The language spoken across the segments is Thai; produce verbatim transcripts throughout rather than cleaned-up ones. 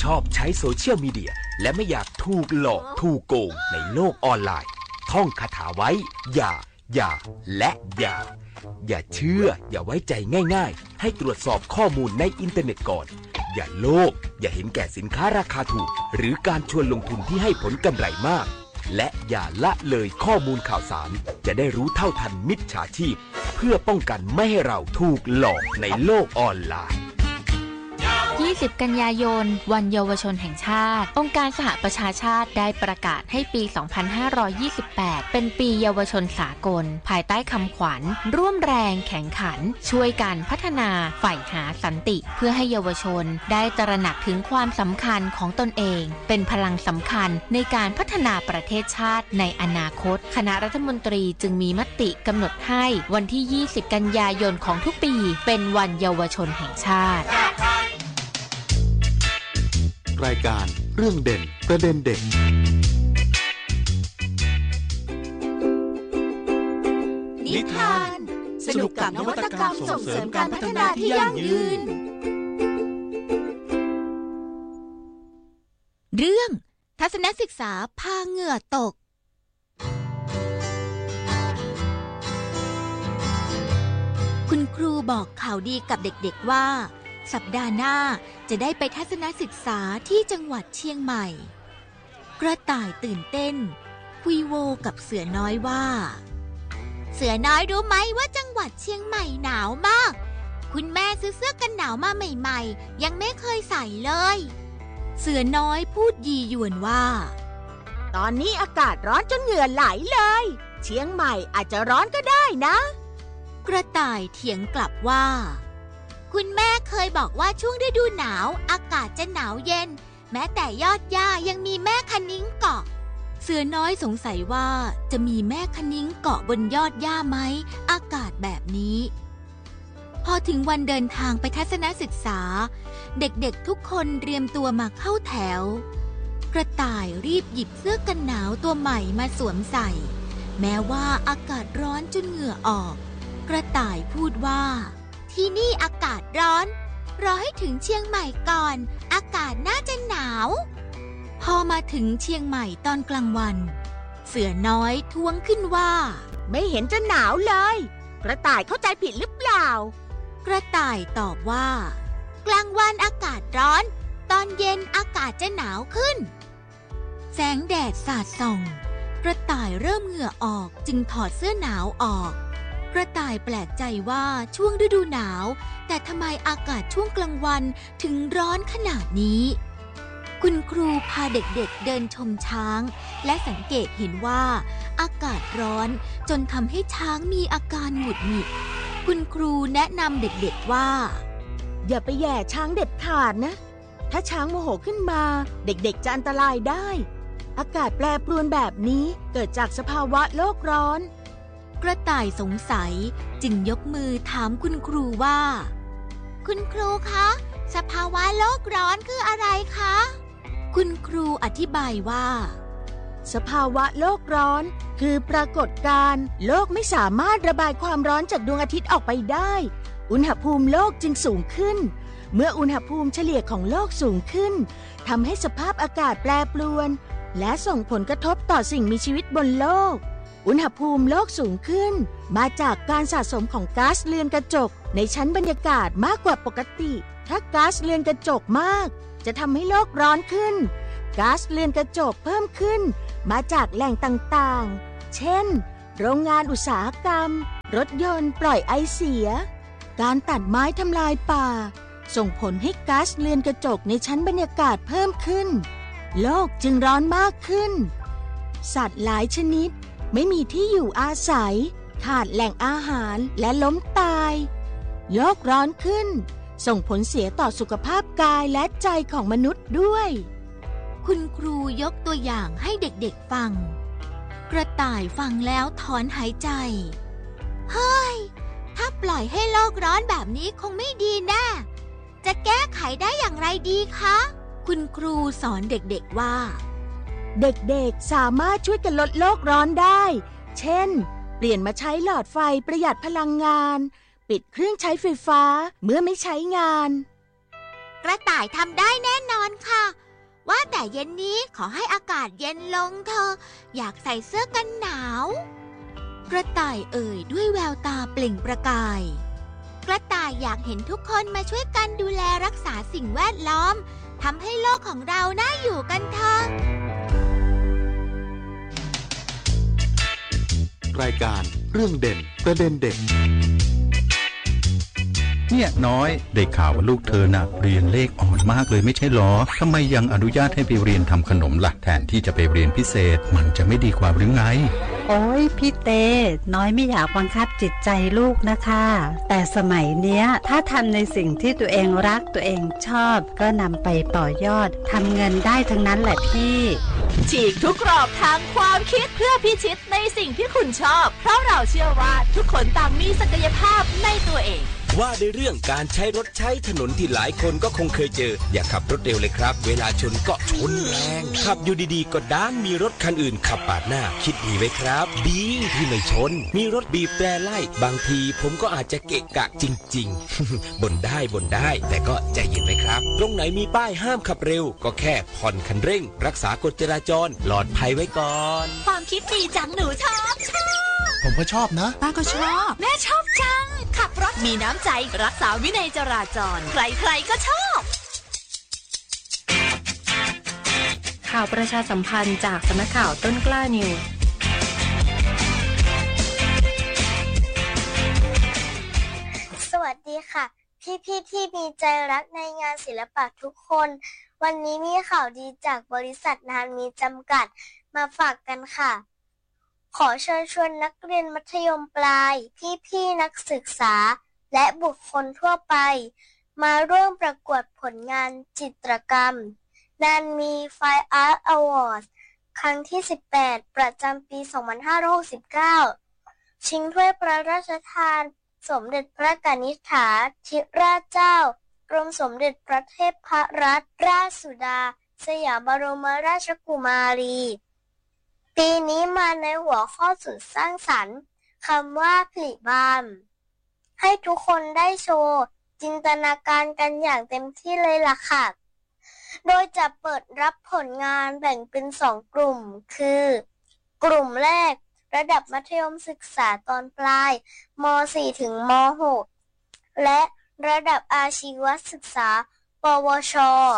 ชอบใช้โซเชียลมีเดียและไม่อยากถูกหลอกถูกโกงในโลกออนไลน์ท่องคาถาไว้อย่าอย่าและอย่าอย่าเชื่ออย่าไว้ใจง่ายๆให้ตรวจสอบข้อมูลในอินเทอร์เน็ตก่อนอย่าโลภอย่าเห็นแก่สินค้าราคาถูกหรือการชวนลงทุนที่ให้ผลกำไรมากและอย่าละเลยข้อมูลข่าวสารจะได้รู้เท่าทันมิจฉาชีพเพื่อป้องกันไม่ให้เราถูกหลอกในโลกออนไลน์ยี่สิบกันยายนวันเยาวชนแห่งชาติองค์การสหประชาชาติได้ประกาศให้ปี สองพันห้าร้อยยี่สิบแปด เป็นปีเยาวชนสากลภายใต้คำขวัญร่วมแรงแข่งขันช่วยกันพัฒนาใฝ่หาสันติเพื่อให้เยาวชนได้ตระหนักถึงความสำคัญของตนเองเป็นพลังสำคัญในการพัฒนาประเทศชาติในอนาคตคณะรัฐมนตรีจึงมีมติกำหนดให้วันที่ ยี่สิบ กันยายนของทุกปีเป็นวันเยาวชนแห่งชาติรายการเรื่องเด่นประเด็นเด่นนิทานสนุกกับนวัตกรรมส่งเสริมการพัฒนาที่ยั่งยืนเรื่องทัศนศึกษาพาเหงื่อตกคุณครูบอกข่าวดีกับเด็กๆว่าสัปดาห์หน้าจะได้ไปทัศนศึกษาที่จังหวัดเชียงใหม่กระต่ายตื่นเต้นคุยโวกับเสือน้อยว่าเสือน้อยรู้ไหมว่าจังหวัดเชียงใหม่หนาวมากคุณแม่ซื้อเสื้อกันหนาวมาใหม่ๆยังไม่เคยใส่เลยเสือน้อยพูดยียวนว่าตอนนี้อากาศร้อนจนเหงื่อไหลเลยเชียงใหม่อาจจะร้อนก็ได้นะกระต่ายเถียงกลับว่าคุณแม่เคยบอกว่าช่วงฤดูหนาวอากาศจะหนาวเย็นแม้แต่ยอดหญ้ายังมีแม่คะนิ้งเกาะเสือน้อยสงสัยว่าจะมีแม่คะนิ้งเกาะบนยอดหญ้าไหมอากาศแบบนี้พอถึงวันเดินทางไปทัศนศึกษาเด็กๆทุกคนเตรียมตัวมาเข้าแถวกระต่ายรีบหยิบเสื้อกันหนาวตัวใหม่มาสวมใส่แม้ว่าอากาศร้อนจนเหงื่อออกกระต่ายพูดว่าที่นี่อากาศร้อนรอให้ถึงเชียงใหม่ก่อนอากาศน่าจะหนาวพอมาถึงเชียงใหม่ตอนกลางวันเสือน้อยท้วงขึ้นว่าไม่เห็นจะหนาวเลยกระต่ายเข้าใจผิดหรือเปล่ากระต่ายตอบว่ากลางวันอากาศร้อนตอนเย็นอากาศจะหนาวขึ้นแสงแดดสาดส่องกระต่ายเริ่มเหงื่อออกจึงถอดเสื้อหนาวออกกระต่ายแปลกใจว่าช่วงฤดูหนาวแต่ทำไมอากาศช่วงกลางวันถึงร้อนขนาดนี้คุณครูพาเด็กๆเดินชมช้างและสังเกตเห็นว่าอากาศร้อนจนทำให้ช้างมีอาการหงุดหงิดคุณครูแนะนำเด็กๆว่าอย่าไปแย่ช้างเด็ดขาดนะถ้าช้างโมโหขึ้นมาเด็กๆจะอันตรายได้อากาศแปรปรวนแบบนี้เกิดจากสภาวะโลกร้อนกระต่ายสงสัยจึงยกมือถามคุณครูว่าคุณครูคะสภาวะโลกร้อนคืออะไรคะคุณครูอธิบายว่าสภาวะโลกร้อนคือปรากฏการณ์โลกไม่สามารถระบายความร้อนจากดวงอาทิตย์ออกไปได้อุณหภูมิโลกจึงสูงขึ้นเมื่ออุณหภูมิเฉลี่ยของโลกสูงขึ้นทำให้สภาพอากาศแปรปรวนและส่งผลกระทบต่อสิ่งมีชีวิตบนโลกอุณหภูมิโลกสูงขึ้นมาจากการสะสมของก๊าซเรือนกระจกในชั้นบรรยากาศมากกว่าปกติถ้าก๊าซเรือนกระจกมากจะทำให้โลกร้อนขึ้นก๊าซเรือนกระจกเพิ่มขึ้นมาจากแหล่งต่างๆเช่นโรงงานอุตสาหกรรมรถยนต์ปล่อยไอเสียการตัดไม้ทำลายป่าส่งผลให้ก๊าซเรือนกระจกในชั้นบรรยากาศเพิ่มขึ้นโลกจึงร้อนมากขึ้นสัตว์หลายชนิดไม่มีที่อยู่อาศัยขาดแหล่งอาหารและล้มตายโลกร้อนขึ้นส่งผลเสียต่อสุขภาพกายและใจของมนุษย์ด้วยคุณครูยกตัวอย่างให้เด็กๆฟังกระต่ายฟังแล้วถอนหายใจเฮ้ยถ้าปล่อยให้โลกร้อนแบบนี้คงไม่ดีแน่จะแก้ไขได้อย่างไรดีคะคุณครูสอนเด็กๆว่าเด็กๆสามารถช่วยกันลดโลกร้อนได้เช่นเปลี่ยนมาใช้หลอดไฟประหยัดพลังงานปิดเครื่องใช้ไฟฟ้าเมื่อไม่ใช้งานกระต่ายทำได้แน่นอนค่ะว่าแต่เย็นนี้ขอให้อากาศเย็นลงเถอะอยากใส่เสื้อกันหนาวกระต่ายเอ่ยด้วยแววตาเปล่งประกายกระต่ายอยากเห็นทุกคนมาช่วยกันดูแลรักษาสิ่งแวดล้อมทำให้โลกของเราน่าอยู่กันเถอะรายการเรื่องเด่นประเด็นเด็กเนี่ยน้อยได้ข่าวว่าลูกเธอน่ะเรียนเลขอ่อนมากเลยไม่ใช่หรอทำไมยังอนุญาตให้ไปเรียนทำขนมล่ะแทนที่จะไปเรียนพิเศษมันจะไม่ดีกว่าหรือไงโอ้ยพี่เต้น้อยไม่อยากบังคับจิตใจลูกนะคะแต่สมัยเนี้ยถ้าทำในสิ่งที่ตัวเองรักตัวเองชอบก็นำไปต่อยอดทำเงินได้ทั้งนั้นแหละพี่ฉีกทุกกรอบทางความคิดเพื่อพิชิตในสิ่งที่คุณชอบเพราะเราเชื่อว่าทุกคนต่างมีศักยภาพในตัวเองว่าในเรื่องการใช้รถใช้ถนนที่หลายคนก็คงเคยเจออย่าขับรถเร็วเลยครับเวลาชนก็ชนแรงขับอยู่ดีๆก็ด้านมีรถคันอื่นขับปาดหน้าคิดดีไว้ครับดีที่ไม่ชนมีรถบีบแตรไล่บางทีผมก็อาจจะเกะกะจริงๆ บ่นได้บ่นได้แต่ก็ใจเย็นไว้ครับตรงไหนมีป้ายห้ามขับเร็วก็แค่ผ่อนคันเร่งรักษากฎจราจรปลอดภัยไว้ก่อนความคิดดีจังหนูชอบชอบผมก็ชอบนะป้าก็ชอบแม่ชอบจังขับรถมีน้ำใจรักษาวินัยจราจรใครๆก็ชอบข่าวประชาสัมพันธ์จากสำนักข่าวต้นกล้านิวส์สวัสดีค่ะพี่ๆที่มีใจรักในงานศิลปะทุกคนวันนี้มีข่าวดีจากบริษัทนานมีจำกัดมาฝากกันค่ะขอเชิญชวนนักเรียนมัธยมปลายพี่ๆนักศึกษาและบุคคลทั่วไปมาร่วมประกวดผลงานจิตรกรรมนานมี Fine Art Awards ครั้งที่สิบแปดประจำปี สองพันห้าร้อยหกสิบเก้า ชิงถ้วยพระราชทานสมเด็จพระกนิษฐาธิราชเจ้ากรมสมเด็จพระเทพรัตนราชสุดาสยามบรมราชกุมารีปีนี้มาในหัวข้อสุดสร้างสรรค์คำว่าผลิบานให้ทุกคนได้โชว์จินตนาการกันอย่างเต็มที่เลยล่ะค่ะโดยจะเปิดรับผลงานแบ่งเป็นสองกลุ่มคือกลุ่มแรกระดับมัธยมศึกษาตอนปลายม สี่ ถึงม หก และระดับอาชีวศึกษาปวช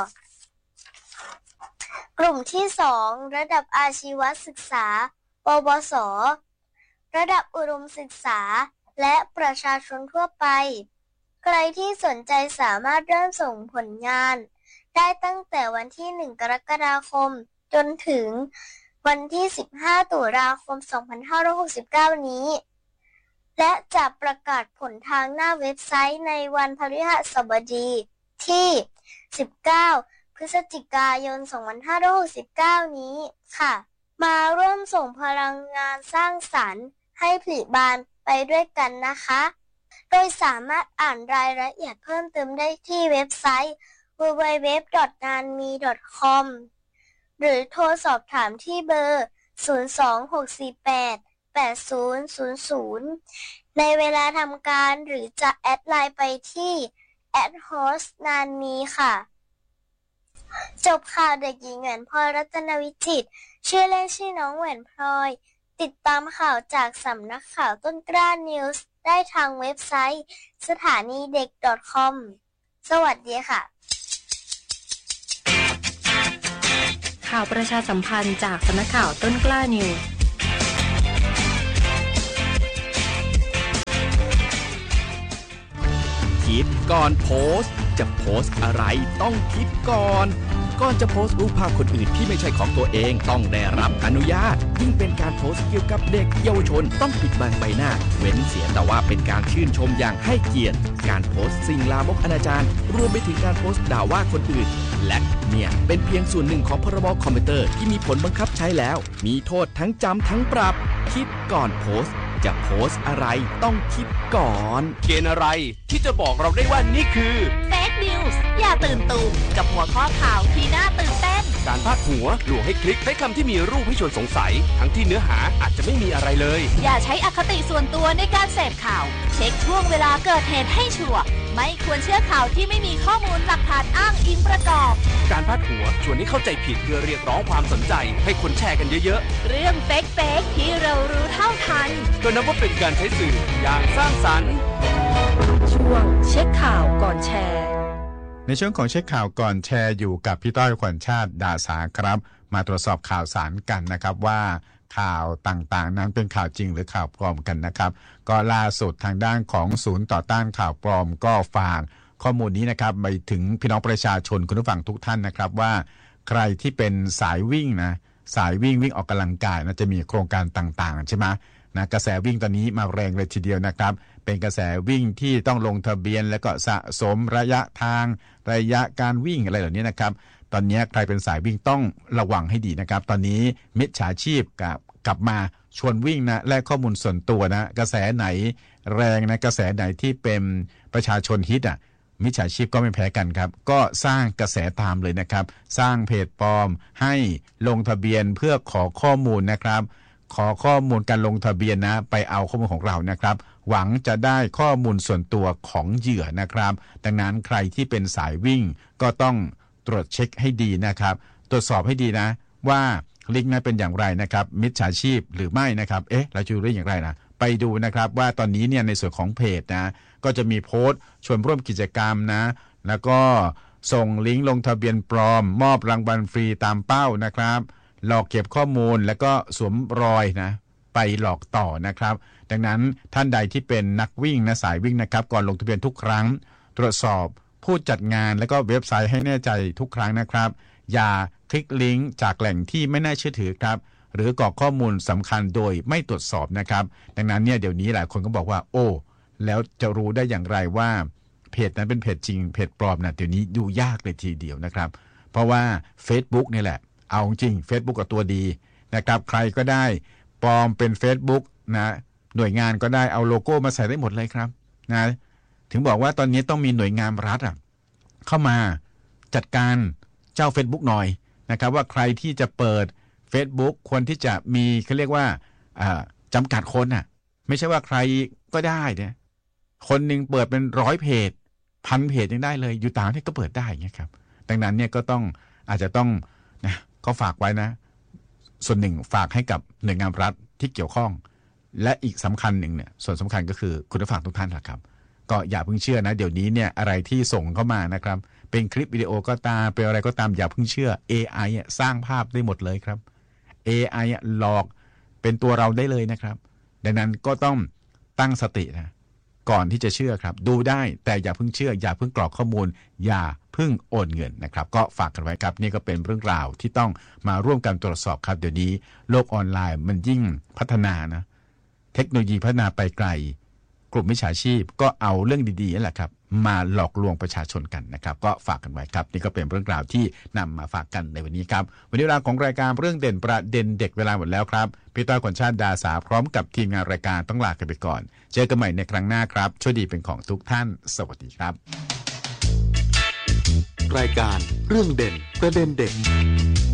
กลุ่มที่สองระดับอาชีวศึกษาปวสระดับอุดมศึกษาและประชาชนทั่วไปใครที่สนใจสามารถเริ่มส่งผลงานได้ตั้งแต่วันที่หนึ่งกรกฎาคมจนถึงวันที่สิบห้าตุลาคมสองพันห้าร้อยหกสิบเก้านี้และจะประกาศผลทางหน้าเว็บไซต์ในวันพฤหัสบดีที่สิบเก้าพฤศจิกายนสองพันห้าร้อยหกสิบเก้านี้ค่ะมาร่วมส่งพลังงานสร้างสรรค์ให้ผลิบานไปด้วยกันนะคะโดยสามารถอ่านรายละเอียดเพิ่มเติมได้ที่เว็บไซต์ ดับเบิลยู ดับเบิลยู ดับเบิลยู ดอท นานมี ดอท คอม หรือโทรสอบถามที่เบอร์ ศูนย์ สอง หก สี่ แปด แปด ศูนย์ ศูนย์ ศูนย์ ในเวลาทำการหรือจะแอดไลน์ไปที่แอดโฮสต์นานมีค่ะจบข่าวเด็กหญิงแหวนพลอยรัตนวิจิตรชื่อเล่นชื่อน้องแหวนพลอยติดตามข่าวจากสำนักข่าวต้นกล้านิวส์ได้ทางเว็บไซต์สถานีเด็ก .com สวัสดีค่ะข่าวประชาสัมพันธ์จากสำนักข่าวต้นกล้านิวส์คิดก่อนโพสต์จะโพสต์อะไรต้องคิดก่อนก่อนจะโพสต์รูปภาพคนอื่นที่ไม่ใช่ของตัวเองต้องได้รับอนุญาตยิ่งเป็นการโพสต์เกี่ยวกับเด็กเยาวชนต้องปิดบังใบหน้าเว้นเสียแต่ว่าเป็นการชื่นชมอย่างให้เกียรติการโพสต์สิ่งลามกอนาจารรวมไปถึงการโพสต์ด่าว่าคนอื่นและเนี่ยเป็นเพียงส่วนหนึ่งของพรบคอมพิวเตอร์ที่มีผลบังคับใช้แล้วมีโทษทั้งจำทั้งปรับคิดก่อนโพสต์จะโพสต์อะไรต้องคิดก่อนเกณฑ์อะไรที่จะบอกเราได้ว่านี่คือเฟคนิวส์อย่าตื่นตูมกับหัวข้อข่าวที่น่าตื่นเต้นการพาดหัวลวงให้คลิกใช้คำที่มีรูปให้ชวนสงสัยทั้งที่เนื้อหาอาจจะไม่มีอะไรเลยอย่าใช้อคติส่วนตัวในการเสพข่าวเช็คช่วงเวลาเกิดเหตุให้ชัวร์ไม่ควรเชื่อข่าวที่ไม่มีข้อมูลหลักฐานอ้างอิงประกอบการพาดหัวชวนให้เข้าใจผิดเพื่อเรียกร้องความสนใจให้คนแชร์กันเยอะๆเรื่องเฟกเฟกที่เรารู้เท่าทันก็นับว่าเป็นการใช้สื่ออย่างสร้างสรรค์ช่วงเช็คข่าวก่อนแชร์ในช่วงของเช็คข่าวก่อนแชร์อยู่กับพี่ต้อยขวัญชาติดาสาครับมาตรวจสอบข่าวสารกันนะครับว่าข่าวต่างๆนั้นเป็นข่าวจริงหรือข่าวปลอมกันนะครับก็ล่าสุดทางด้านของศูนย์ต่อต้านข่าวปลอมก็ฝากข้อมูลนี้นะครับไปถึงพี่น้องประชาชนคุณผู้ฟังทุกท่านนะครับว่าใครที่เป็นสายวิ่งนะสายวิ่งวิ่งออกกำลังกายนะจะมีโครงการต่างๆใช่ไหมนะกระแสวิ่งตอนนี้มาแรงเลยทีเดียวนะครับเป็นกระแสวิ่งที่ต้องลงทะเบียนแล้วก็สะสมระยะทางระยะการวิ่งอะไรเหล่านี้นะครับตอนนี้ใครเป็นสายวิ่งต้องระวังให้ดีนะครับตอนนี้มิจฉาชีพกับกลับมาชวนวิ่งนะแลกข้อมูลส่วนตัวนะกระแสไหนแรงนะกระแสไหนที่เป็นประชาชนฮิตอ่ะมิจฉาชีพก็ไม่แพ้กันครับก็สร้างกระแสตามเลยนะครับสร้างเพจปลอมให้ลงทะเบียนเพื่อขอข้อมูลนะครับขอข้อมูลการลงทะเบียนนะไปเอาข้อมูลของเรานะครับหวังจะได้ข้อมูลส่วนตัวของเหยื่อนะครับดังนั้นใครที่เป็นสายวิ่งก็ต้องตรวจเช็คให้ดีนะครับตรวจสอบให้ดีนะว่าลิงก์นั้นเป็นอย่างไรนะครับมิจฉาชีพหรือไม่นะครับเอ๊ะเราจะรู้ได้อย่างไรนะไปดูนะครับว่าตอนนี้เนี่ยในส่วนของเพจนะก็จะมีโพสต์ชวนร่วมกิจกรรมนะแล้วก็ส่งลิงก์ลงทะเบียนปลอมมอบรางวัลฟรีตามเป้านะครับหลอกเก็บข้อมูลแล้วก็สวมรอยนะไปหลอกต่อนะครับดังนั้นท่านใดที่เป็นนักวิ่งนะสายวิ่งนะครับก่อนลงทะเบียนทุกครั้งตรวจสอบผู้จัดงานแล้วก็เว็บไซต์ให้แน่ใจทุกครั้งนะครับอย่าคลิกลิงก์จากแหล่งที่ไม่น่าเชื่อถือครับหรือกรอกข้อมูลสำคัญโดยไม่ตรวจสอบนะครับดังนั้นเนี่ยเดี๋ยวนี้หลายคนก็บอกว่าโอ้แล้วจะรู้ได้อย่างไรว่าเพจนั้นเป็นเพจจริงเพจปลอมนะเดี๋ยวนี้ดูยากเลยทีเดียวนะครับเพราะว่า Facebook นี่แหละเอาจริง Facebook กับตัวดีนะครับใครก็ได้ปลอมเป็น Facebook นะหน่วยงานก็ได้เอาโลโก้มาใส่ได้หมดเลยครับนะถึงบอกว่าตอนนี้ต้องมีหน่วยงานรัฐอ่ะเข้ามาจัดการเจ้า Facebook หน่อยนะครับว่าใครที่จะเปิด Facebook ควรที่จะมีเขาเรียกว่าจำกัดคนอ่ะไม่ใช่ว่าใครก็ได้เนี่ยคนหนึ่งเปิดเป็นร้อยเพจพันเพจยังได้เลยอยู่ต่างประเทศก็เปิดได้อย่างเงี้ยครับดังนั้นเนี่ยก็ต้องอาจจะต้องนะก็ฝากไว้นะส่วนหนึ่งฝากให้กับหน่วยงานรัฐที่เกี่ยวข้องและอีกสำคัญหนึ่งเนี่ยส่วนสำคัญก็คือคุณผู้ฟังทุกท่านแหละครับก็อย่าเพิ่งเชื่อนะเดี๋ยวนี้เนี่ยอะไรที่ส่งเข้ามานะครับเป็นคลิปวิดีโอก็ตามเป็นอะไรก็ตามอย่าเพิ่งเชื่อ เอ ไอ สร้างภาพได้หมดเลยครับ เอ ไอ หลอกเป็นตัวเราได้เลยนะครับดังนั้นก็ต้องตั้งสตินะก่อนที่จะเชื่อครับดูได้แต่อย่าเพิ่งเชื่ออย่าเพิ่งกรอกข้อมูลอย่าเพิ่งโอนเงินนะครับก็ฝากกันไว้ครับนี่ก็เป็นเรื่องราวที่ต้องมาร่วมกันตรวจสอบครับเดี๋ยวนี้โลกออนไลน์มันยิ่งพัฒนานะเทคโนโลยีพัฒนาไปไกลกลุ่มมิจฉาชีพก็เอาเรื่องดีๆนั่นแหละครับมาหลอกลวงประชาชนกันนะครับก็ฝากกันไว้ครับนี่ก็เป็นเรื่องราวที่นำมาฝากกันในวันนี้ครับวันนี้เวลาของรายการเรื่องเด่นประเด็นเด็กเวลาหมดแล้วครับพี่ต้อยขวัญชาติดาสาพร้อมกับทีมงานรายการต้องลากันไปก่อนเจอกันใหม่ในครั้งหน้าครับโชคดีเป็นของทุกท่านสวัสดีครับรายการเรื่องเด่นประเด็นเด็ก